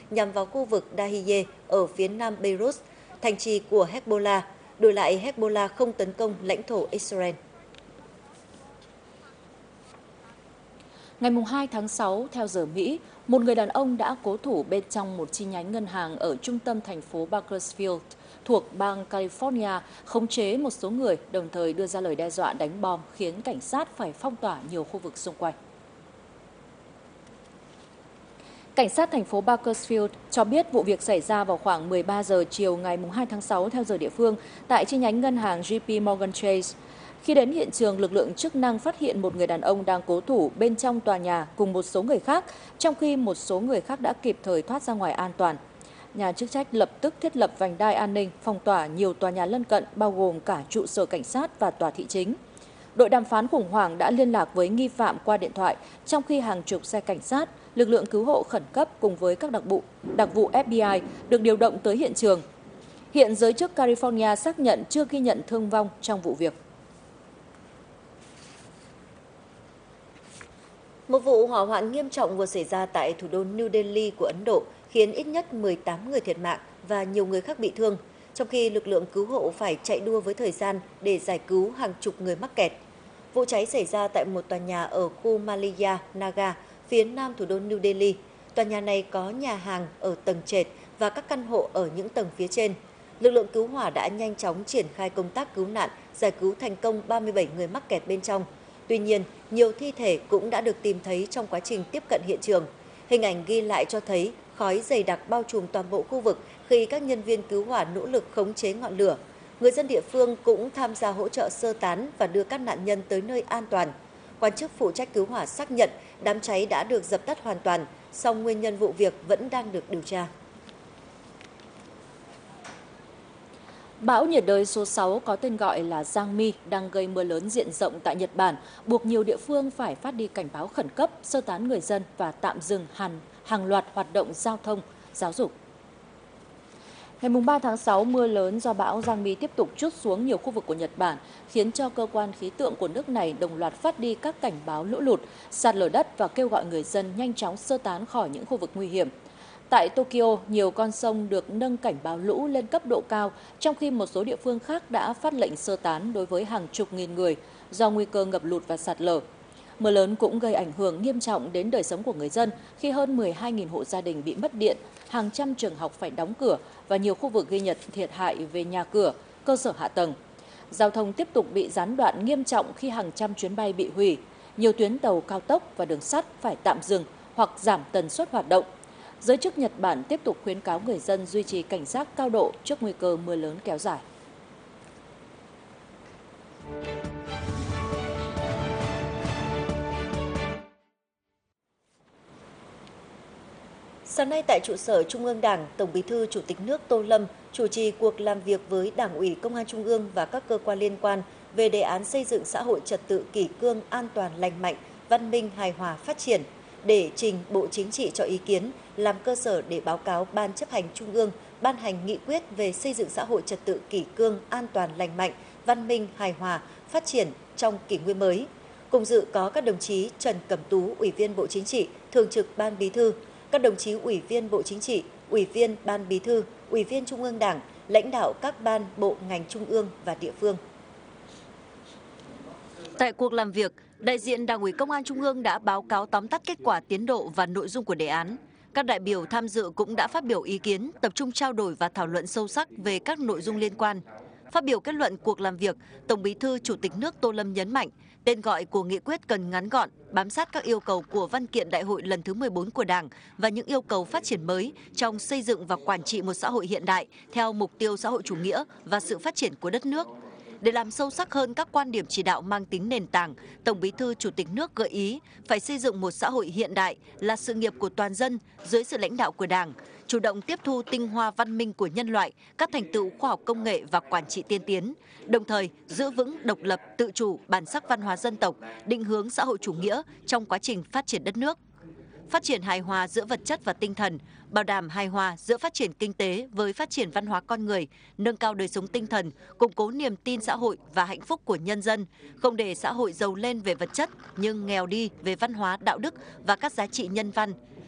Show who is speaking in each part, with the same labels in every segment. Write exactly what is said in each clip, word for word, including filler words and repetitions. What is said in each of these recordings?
Speaker 1: nhằm vào khu vực Dahiye ở phía nam Beirut, thành trì của Hezbollah. Đổi lại, Hezbollah không tấn công lãnh thổ Israel.
Speaker 2: Ngày hai tháng sáu, theo giờ Mỹ, một người đàn ông đã cố thủ bên trong một chi nhánh ngân hàng ở trung tâm thành phố Bakersfield thuộc bang California, khống chế một số người, đồng thời đưa ra lời đe dọa đánh bom khiến cảnh sát phải phong tỏa nhiều khu vực xung quanh. Cảnh sát thành phố Bakersfield cho biết vụ việc xảy ra vào khoảng mười ba giờ chiều ngày hai tháng sáu theo giờ địa phương tại chi nhánh ngân hàng J P Morgan Chase. Khi đến hiện trường, lực lượng chức năng phát hiện một người đàn ông đang cố thủ bên trong tòa nhà cùng một số người khác, trong khi một số người khác đã kịp thời thoát ra ngoài an toàn. Nhà chức trách lập tức thiết lập vành đai an ninh, phong tỏa nhiều tòa nhà lân cận, bao gồm cả trụ sở cảnh sát và tòa thị chính. Đội đàm phán khủng hoảng đã liên lạc với nghi phạm qua điện thoại, trong khi hàng chục xe cảnh sát, lực lượng cứu hộ khẩn cấp cùng với các đặc vụ, đặc vụ F B I được điều động tới hiện trường. Hiện giới chức California xác nhận chưa ghi nhận thương vong trong vụ việc.
Speaker 1: Một vụ hỏa hoạn nghiêm trọng vừa xảy ra tại thủ đô New Delhi của Ấn Độ, khiến ít nhất mười tám người thiệt mạng và nhiều người khác bị thương, trong khi lực lượng cứu hộ phải chạy đua với thời gian để giải cứu hàng chục người mắc kẹt. Vụ cháy xảy ra tại một tòa nhà ở khu Maliya Nagar, phía nam thủ đô New Delhi. Tòa nhà này có nhà hàng ở tầng trệt và các căn hộ ở những tầng phía trên. Lực lượng cứu hỏa đã nhanh chóng triển khai công tác cứu nạn, giải cứu thành công ba mươi bảy người mắc kẹt bên trong. Tuy nhiên, nhiều thi thể cũng đã được tìm thấy trong quá trình tiếp cận hiện trường. Hình ảnh ghi lại cho thấy khói dày đặc bao trùm toàn bộ khu vực khi các nhân viên cứu hỏa nỗ lực khống chế ngọn lửa. Người dân địa phương cũng tham gia hỗ trợ sơ tán và đưa các nạn nhân tới nơi an toàn. Quan chức phụ trách cứu hỏa xác nhận đám cháy đã được dập tắt hoàn toàn, song nguyên nhân vụ việc vẫn đang được điều tra.
Speaker 2: Bão nhiệt đới số sáu có tên gọi là Giang Mi đang gây mưa lớn diện rộng tại Nhật Bản, buộc nhiều địa phương phải phát đi cảnh báo khẩn cấp, sơ tán người dân và tạm dừng hẳn hàng loạt hoạt động giao thông, giáo dục. Ngày ba tháng sáu, mưa lớn do bão Giang Mi tiếp tục trút xuống nhiều khu vực của Nhật Bản, khiến cho cơ quan khí tượng của nước này đồng loạt phát đi các cảnh báo lũ lụt, sạt lở đất và kêu gọi người dân nhanh chóng sơ tán khỏi những khu vực nguy hiểm. Tại Tokyo, nhiều con sông được nâng cảnh báo lũ lên cấp độ cao, trong khi một số địa phương khác đã phát lệnh sơ tán đối với hàng chục nghìn người do nguy cơ ngập lụt và sạt lở. Mưa lớn cũng gây ảnh hưởng nghiêm trọng đến đời sống của người dân khi hơn mười hai nghìn hộ gia đình bị mất điện, hàng trăm trường học phải đóng cửa và nhiều khu vực ghi nhận thiệt hại về nhà cửa, cơ sở hạ tầng. Giao thông tiếp tục bị gián đoạn nghiêm trọng khi hàng trăm chuyến bay bị hủy, nhiều tuyến tàu cao tốc và đường sắt phải tạm dừng hoặc giảm tần suất hoạt động. Giới chức Nhật Bản tiếp tục khuyến cáo người dân duy trì cảnh giác cao độ trước nguy cơ mưa lớn kéo dài.
Speaker 1: Sáng nay tại trụ sở Trung ương Đảng, Tổng Bí thư Chủ tịch nước Tô Lâm chủ trì cuộc làm việc với Đảng ủy Công an Trung ương và các cơ quan liên quan về đề án xây dựng xã hội trật tự kỷ cương, an toàn, lành mạnh, văn minh, hài hòa, phát triển, để trình Bộ Chính trị cho ý kiến, làm cơ sở để báo cáo Ban Chấp hành Trung ương ban hành nghị quyết về xây dựng xã hội trật tự kỷ cương, an toàn, lành mạnh, văn minh, hài hòa, phát triển trong kỷ nguyên mới. Cùng dự có các đồng chí Trần Cẩm Tú, Ủy viên Bộ Chính trị, Thường trực Ban Bí thư, các đồng chí Ủy viên Bộ Chính trị, Ủy viên Ban Bí thư, Ủy viên Trung ương Đảng, lãnh đạo các ban, bộ, ngành trung ương và địa phương.
Speaker 3: Tại cuộc làm việc, đại diện Đảng ủy Công an Trung ương đã báo cáo tóm tắt kết quả, tiến độ và nội dung của đề án. Các đại biểu tham dự cũng đã phát biểu ý kiến, tập trung trao đổi và thảo luận sâu sắc về các nội dung liên quan. Phát biểu kết luận cuộc làm việc, Tổng Bí thư Chủ tịch nước Tô Lâm nhấn mạnh, tên gọi của nghị quyết cần ngắn gọn, bám sát các yêu cầu của văn kiện đại hội lần thứ mười bốn của Đảng và những yêu cầu phát triển mới trong xây dựng và quản trị một xã hội hiện đại theo mục tiêu xã hội chủ nghĩa và sự phát triển của đất nước. Để làm sâu sắc hơn các quan điểm chỉ đạo mang tính nền tảng, Tổng Bí thư Chủ tịch nước gợi ý phải xây dựng một xã hội hiện đại là sự nghiệp của toàn dân dưới sự lãnh đạo của Đảng, chủ động tiếp thu tinh hoa văn minh của nhân loại, các thành tựu khoa học công nghệ và quản trị tiên tiến, đồng thời giữ vững độc lập, tự chủ, bản sắc văn hóa dân tộc, định hướng xã hội chủ nghĩa trong quá trình phát triển đất nước. Phát triển hài hòa giữa vật chất và tinh thần, bảo đảm hài hòa giữa phát triển kinh tế với phát triển văn hóa con người, nâng cao đời sống tinh thần, củng cố niềm tin xã hội và hạnh phúc của nhân dân, không để xã hội giàu lên về vật chất nhưng nghèo đi về văn hóa, đạo đức và các giá trị nhân văn.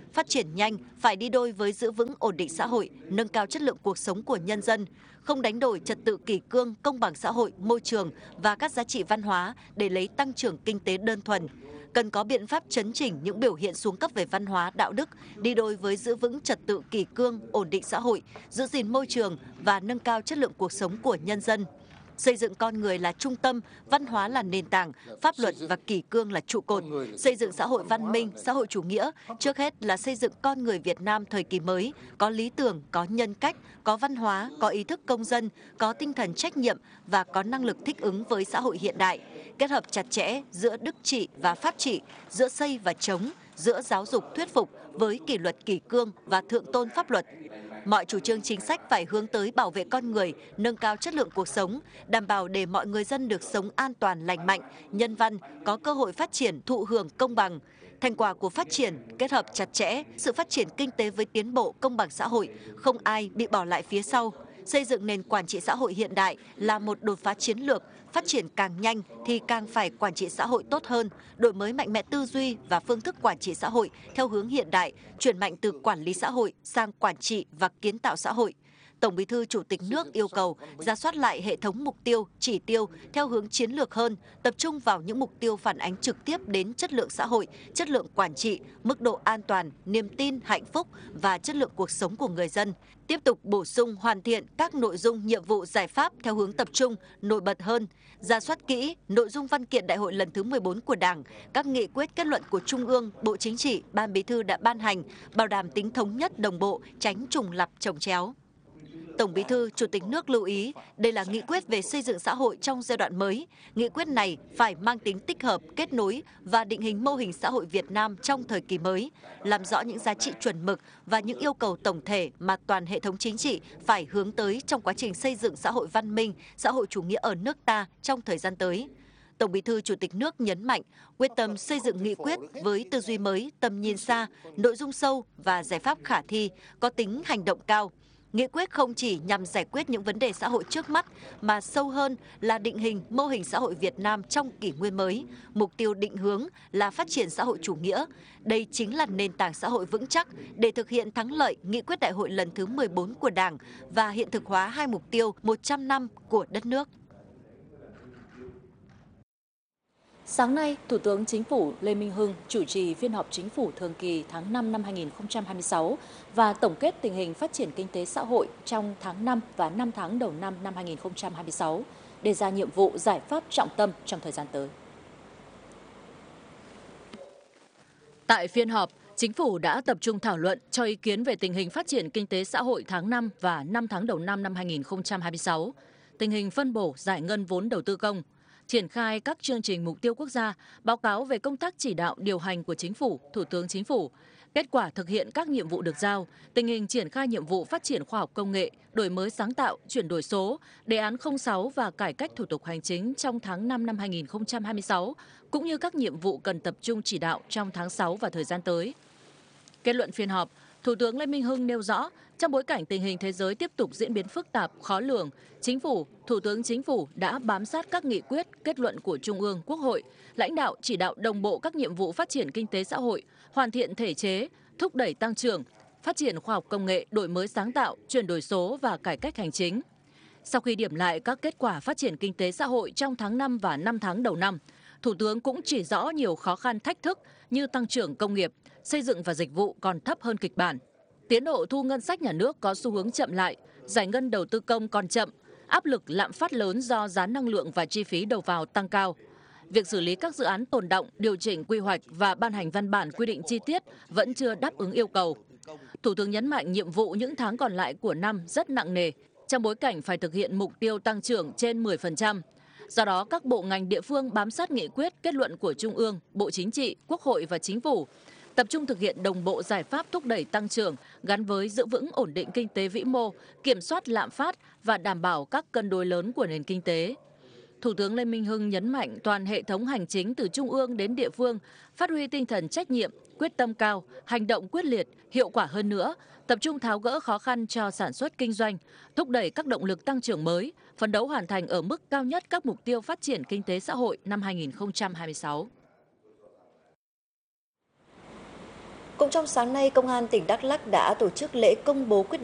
Speaker 3: phát triển nhanh phải đi đôi với giữ vững ổn định xã hội, nâng cao chất lượng cuộc sống của nhân dân, không đánh đổi trật tự kỷ cương, công bằng xã hội, môi trường và các giá trị văn hóa để lấy tăng trưởng kinh tế đơn thuần. Cần có biện pháp chấn chỉnh những biểu hiện xuống cấp về văn hóa, đạo đức, đi đôi với giữ vững trật tự kỷ cương, ổn định xã hội, giữ gìn môi trường và nâng cao chất lượng cuộc sống của nhân dân. Xây dựng con người là trung tâm, văn hóa là nền tảng, pháp luật và kỷ cương là trụ cột. Xây dựng xã hội văn minh, xã hội chủ nghĩa, trước hết là xây dựng con người Việt Nam thời kỳ mới, có lý tưởng, có nhân cách, có văn hóa, có ý thức công dân, có tinh thần trách nhiệm và có năng lực thích ứng với xã hội hiện đại. Kết hợp chặt chẽ giữa đức trị và pháp trị, giữa xây và chống, giữa giáo dục thuyết phục với kỷ luật kỷ cương và thượng tôn pháp luật. Mọi chủ trương chính sách phải hướng tới bảo vệ con người, nâng cao chất lượng cuộc sống, đảm bảo để mọi người dân được sống an toàn, lành mạnh, nhân văn, có cơ hội phát triển, thụ hưởng công bằng. Thành quả của phát triển kết hợp chặt chẽ sự phát triển kinh tế với tiến bộ công bằng xã hội, không ai bị bỏ lại phía sau. Xây dựng nền quản trị xã hội hiện đại là một đột phá chiến lược, phát triển càng nhanh thì càng phải quản trị xã hội tốt hơn, đổi mới mạnh mẽ tư duy và phương thức quản trị xã hội theo hướng hiện đại, chuyển mạnh từ quản lý xã hội sang quản trị và kiến tạo xã hội. Tổng Bí thư Chủ tịch nước yêu cầu rà soát lại hệ thống mục tiêu, chỉ tiêu theo hướng chiến lược hơn, tập trung vào những mục tiêu phản ánh trực tiếp đến chất lượng xã hội, chất lượng quản trị, mức độ an toàn, niềm tin, hạnh phúc và chất lượng cuộc sống của người dân. Tiếp tục bổ sung hoàn thiện các nội dung nhiệm vụ giải pháp theo hướng tập trung, nổi bật hơn, rà soát kỹ nội dung văn kiện Đại hội lần thứ mười bốn của Đảng, các nghị quyết kết luận của Trung ương, Bộ Chính trị, Ban Bí thư đã ban hành, bảo đảm tính thống nhất đồng bộ, tránh trùng lặp chồng chéo. Tổng Bí thư Chủ tịch nước lưu ý, đây là nghị quyết về xây dựng xã hội trong giai đoạn mới. Nghị quyết này phải mang tính tích hợp, kết nối và định hình mô hình xã hội Việt Nam trong thời kỳ mới, làm rõ những giá trị chuẩn mực và những yêu cầu tổng thể mà toàn hệ thống chính trị phải hướng tới trong quá trình xây dựng xã hội văn minh, xã hội chủ nghĩa ở nước ta trong thời gian tới. Tổng Bí thư Chủ tịch nước nhấn mạnh quyết tâm xây dựng nghị quyết với tư duy mới, tầm nhìn xa, nội dung sâu và giải pháp khả thi, có tính hành động cao. Nghị quyết không chỉ nhằm giải quyết những vấn đề xã hội trước mắt, mà sâu hơn là định hình mô hình xã hội Việt Nam trong kỷ nguyên mới. Mục tiêu định hướng là phát triển xã hội chủ nghĩa. Đây chính là nền tảng xã hội vững chắc để thực hiện thắng lợi nghị quyết Đại hội lần thứ mười bốn của Đảng và hiện thực hóa hai mục tiêu một trăm năm của đất nước.
Speaker 2: Sáng nay, Thủ tướng Chính phủ Lê Minh Hưng chủ trì phiên họp Chính phủ thường kỳ tháng năm năm hai nghìn không trăm hai mươi sáu và tổng kết tình hình phát triển kinh tế xã hội trong tháng năm và năm tháng đầu năm năm hai nghìn không trăm hai mươi sáu, đề ra nhiệm vụ giải pháp trọng tâm trong thời gian tới. Tại phiên họp, Chính phủ đã tập trung thảo luận cho ý kiến về tình hình phát triển kinh tế xã hội tháng năm và năm tháng đầu năm năm hai nghìn không trăm hai mươi sáu, tình hình phân bổ giải ngân vốn đầu tư công, triển khai các chương trình mục tiêu quốc gia, báo cáo về công tác chỉ đạo điều hành của Chính phủ, Thủ tướng Chính phủ, kết quả thực hiện các nhiệm vụ được giao, tình hình triển khai nhiệm vụ phát triển khoa học công nghệ, đổi mới sáng tạo, chuyển đổi số, đề án không sáu và cải cách thủ tục hành chính trong tháng năm năm hai nghìn không trăm hai mươi sáu, cũng như các nhiệm vụ cần tập trung chỉ đạo trong tháng sáu và thời gian tới. Kết luận phiên họp, Thủ tướng Lê Minh Hưng nêu rõ, trong bối cảnh tình hình thế giới tiếp tục diễn biến phức tạp, khó lường, Chính phủ, Thủ tướng Chính phủ đã bám sát các nghị quyết, kết luận của Trung ương, Quốc hội, lãnh đạo chỉ đạo đồng bộ các nhiệm vụ phát triển kinh tế xã hội, hoàn thiện thể chế, thúc đẩy tăng trưởng, phát triển khoa học công nghệ, đổi mới sáng tạo, chuyển đổi số và cải cách hành chính. Sau khi điểm lại các kết quả phát triển kinh tế xã hội trong tháng năm và năm tháng đầu năm, Thủ tướng cũng chỉ rõ nhiều khó khăn thách thức như tăng trưởng công nghiệp, xây dựng và dịch vụ còn thấp hơn kịch bản. Tiến độ thu ngân sách nhà nước có xu hướng chậm lại, giải ngân đầu tư công còn chậm, áp lực lạm phát lớn do giá năng lượng và chi phí đầu vào tăng cao. Việc xử lý các dự án tồn đọng, điều chỉnh quy hoạch và ban hành văn bản quy định chi tiết vẫn chưa đáp ứng yêu cầu. Thủ tướng nhấn mạnh nhiệm vụ những tháng còn lại của năm rất nặng nề, trong bối cảnh phải thực hiện mục tiêu tăng trưởng trên mười phần trăm. Do đó, các bộ ngành địa phương bám sát nghị quyết, kết luận của Trung ương, Bộ Chính trị, Quốc hội và Chính phủ, tập trung thực hiện đồng bộ giải pháp thúc đẩy tăng trưởng gắn với giữ vững ổn định kinh tế vĩ mô, kiểm soát lạm phát và đảm bảo các cân đối lớn của nền kinh tế. Thủ tướng Lê Minh Hưng nhấn mạnh toàn hệ thống hành chính từ trung ương đến địa phương phát huy tinh thần trách nhiệm, quyết tâm cao, hành động quyết liệt, hiệu quả hơn nữa, tập trung tháo gỡ khó khăn cho sản xuất kinh doanh, thúc đẩy các động lực tăng trưởng mới, phấn đấu hoàn thành ở mức cao nhất các mục tiêu phát triển kinh tế xã hội năm hai nghìn không trăm hai mươi sáu.
Speaker 1: Cũng trong sáng nay, Công an tỉnh Đắk Lắk đã tổ chức lễ công bố quyết định